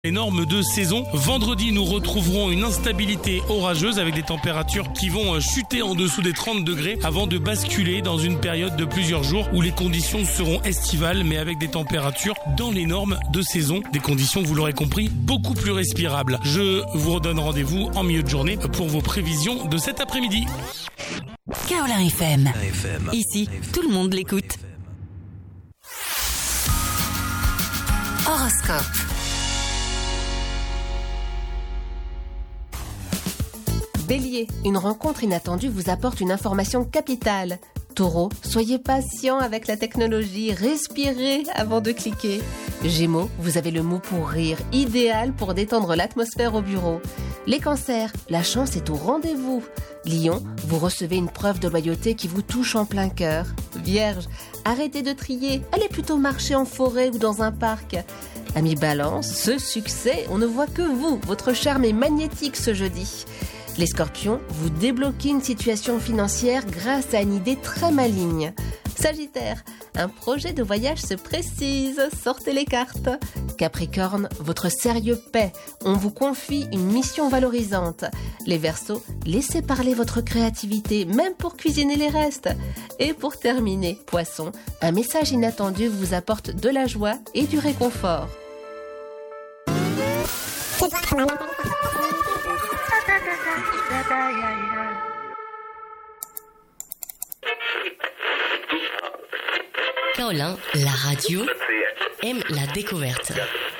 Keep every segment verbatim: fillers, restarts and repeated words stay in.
Les normes de saison. Vendredi, nous retrouverons une instabilité orageuse avec des températures qui vont chuter en dessous des trente degrés avant de basculer dans une période de plusieurs jours où les conditions seront estivales mais avec des températures dans les normes de saison. Des conditions, vous l'aurez compris, beaucoup plus respirables. Je vous redonne rendez-vous en milieu de journée pour vos prévisions de cet après-midi. Kaolin F M. Ici, tout le monde l'écoute. Horoscope. Bélier, une rencontre inattendue vous apporte une information capitale. Taureau, soyez patient avec la technologie, respirez avant de cliquer. Gémeaux, vous avez le mot pour rire, idéal pour détendre l'atmosphère au bureau. Les cancers, la chance est au rendez-vous. Lion, vous recevez une preuve de loyauté qui vous touche en plein cœur. Vierge, arrêtez de trier, allez plutôt marcher en forêt ou dans un parc. Amis Balance, ce succès, on ne voit que vous, votre charme est magnétique ce jeudi. Les Scorpions, vous débloquez une situation financière grâce à une idée très maligne. Sagittaire, un projet de voyage se précise, sortez les cartes. Capricorne, votre sérieux paie, on vous confie une mission valorisante. Les Verseaux, laissez parler votre créativité, même pour cuisiner les restes. Et pour terminer, Poisson, un message inattendu vous apporte de la joie et du réconfort. Kaolin, la radio, aime la découverte.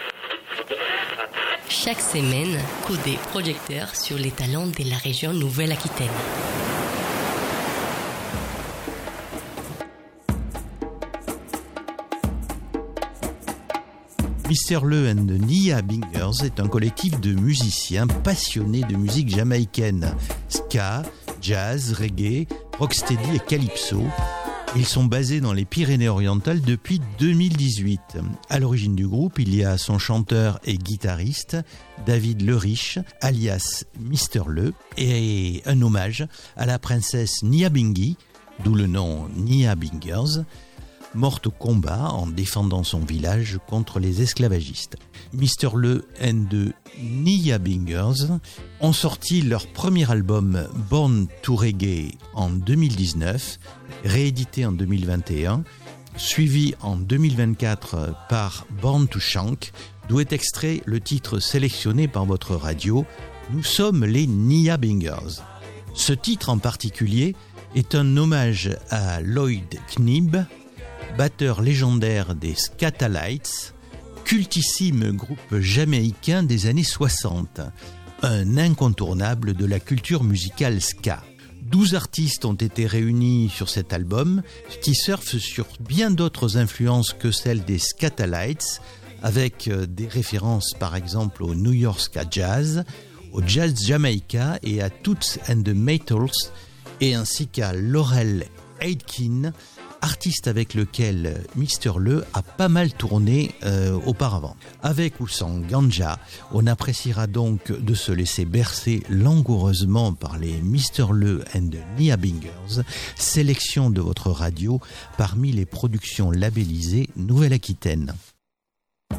Chaque semaine, coup des projecteurs sur les talents de la région Nouvelle-Aquitaine. Mister Le and the Nia Bingers est un collectif de musiciens passionnés de musique jamaïcaine, ska, jazz, reggae, rocksteady et calypso. Ils sont basés dans les Pyrénées-Orientales depuis deux mille dix-huit. À l'origine du groupe, il y a son chanteur et guitariste, David Leriche, alias Mister Le, et un hommage à la princesse Nia Bingi, d'où le nom Nia Bingers, morte au combat en défendant son village contre les esclavagistes. Mister Le and the Nia Bingers ont sorti leur premier album Born to Reggae en deux mille dix-neuf, réédité en deux mille vingt et un, suivi en deux mille vingt-quatre par Born to Shank, d'où est extrait le titre sélectionné par votre radio, Nous sommes les Nia Bingers. Ce titre en particulier est un hommage à Lloyd Knibb, batteur légendaire des Skatalites, cultissime groupe jamaïcain des années soixante, un incontournable de la culture musicale ska. Douze artistes ont été réunis sur cet album, qui surfe sur bien d'autres influences que celles des Skatalites, avec des références par exemple au New York Ska Jazz, au Jazz Jamaica et à Toots and the Maytals, et ainsi qu'à Laurel Aitken, artiste avec lequel Mister Le a pas mal tourné euh, auparavant. Avec ou sans ganja, on appréciera donc de se laisser bercer langoureusement par les Mister Le and the Nia Bingers, sélection de votre radio parmi les productions labellisées Nouvelle-Aquitaine.